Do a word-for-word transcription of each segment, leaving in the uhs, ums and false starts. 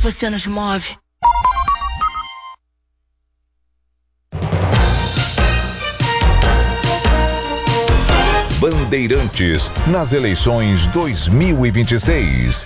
você nos move. Bandeirantes nas eleições dois mil e vinte e seis.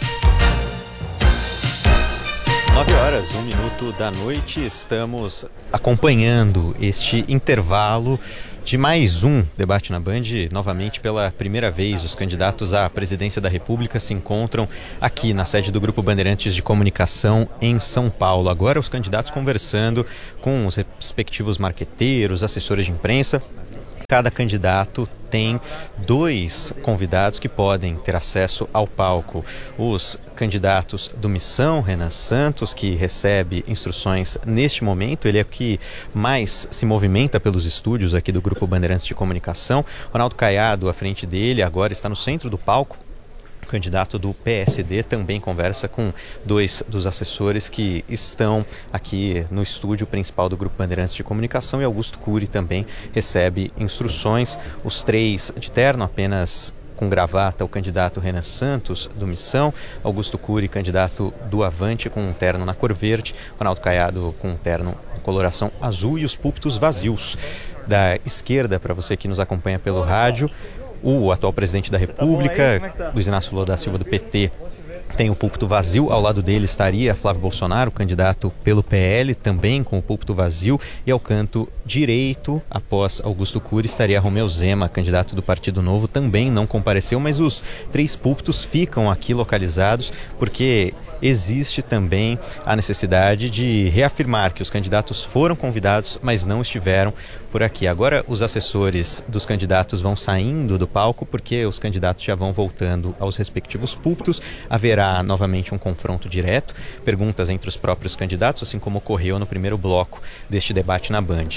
nove horas, um minuto da noite, estamos acompanhando este intervalo de mais um debate na Band. Novamente, pela primeira vez, os candidatos à presidência da República se encontram aqui na sede do Grupo Bandeirantes de Comunicação em São Paulo. Agora os candidatos conversando com os respectivos marqueteiros, assessores de imprensa. Cada candidato tem dois convidados que podem ter acesso ao palco. Os candidatos do Missão, Renan Santos, que recebe instruções neste momento, ele é o que mais se movimenta pelos estúdios aqui do Grupo Bandeirantes de Comunicação. Ronaldo Caiado, à frente dele, agora está no centro do palco. O candidato do P S D também conversa com dois dos assessores que estão aqui no estúdio principal do Grupo Bandeirantes de Comunicação, e Augusto Cury também recebe instruções. Os três de terno, apenas com gravata, o candidato Renan Santos, do Missão, Augusto Cury, candidato do Avante, com um terno na cor verde, Ronaldo Caiado com um terno com coloração azul, e os púlpitos vazios. Da esquerda, para você que nos acompanha pelo rádio, o atual presidente da República, Luiz Inácio Lula da Silva, do P T, tem o púlpito vazio. Ao lado dele estaria Flávio Bolsonaro, candidato pelo P L, também com o púlpito vazio. E ao canto direito, após Augusto Cury, estaria Romeu Zema, candidato do Partido Novo, também não compareceu, mas os três púlpitos ficam aqui localizados porque existe também a necessidade de reafirmar que os candidatos foram convidados, mas não estiveram por aqui. Agora os assessores dos candidatos vão saindo do palco porque os candidatos já vão voltando aos respectivos púlpitos. Haverá novamente um confronto direto, perguntas entre os próprios candidatos, assim como ocorreu no primeiro bloco deste debate na Band.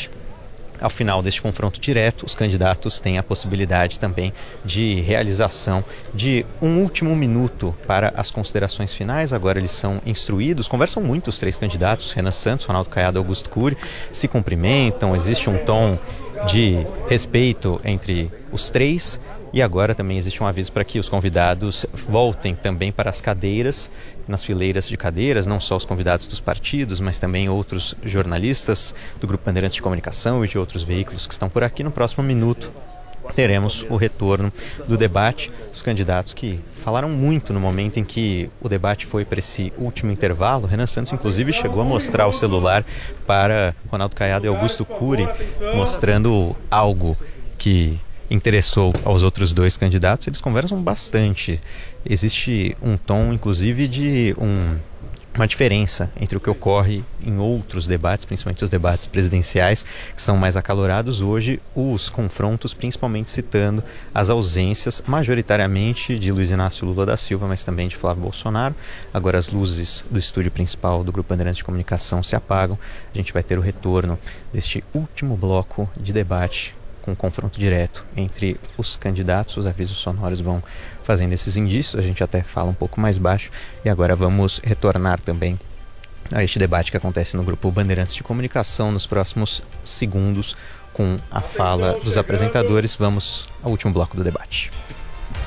Ao final deste confronto direto, os candidatos têm a possibilidade também de realização de um último minuto para as considerações finais. Agora eles são instruídos, conversam muito os três candidatos, Renan Santos, Ronaldo Caiado e Augusto Cury, se cumprimentam, existe um tom de respeito entre os três. E agora também existe um aviso para que os convidados voltem também para as cadeiras, nas fileiras de cadeiras, não só os convidados dos partidos, mas também outros jornalistas do Grupo Bandeirantes de Comunicação e de outros veículos que estão por aqui. No próximo minuto teremos o retorno do debate. Os candidatos que falaram muito no momento em que o debate foi para esse último intervalo. Renan Santos, inclusive, chegou a mostrar o celular para Ronaldo Caiado e Augusto Cury, mostrando algo que interessou aos outros dois candidatos. Eles conversam bastante. Existe um tom, inclusive, de um, uma diferença entre o que ocorre em outros debates, principalmente os debates presidenciais, que são mais acalorados. Hoje, os confrontos, principalmente citando as ausências, majoritariamente de Luiz Inácio Lula da Silva, mas também de Flávio Bolsonaro. Agora as luzes do estúdio principal do Grupo Bandeirantes de Comunicação se apagam. A gente vai ter o retorno deste último bloco de debate, com um confronto direto entre os candidatos. Os avisos sonoros vão fazendo esses indícios, a gente até fala um pouco mais baixo. E agora vamos retornar também a este debate que acontece no Grupo Bandeirantes de Comunicação nos próximos segundos, com a fala dos apresentadores. Vamos ao último bloco do debate.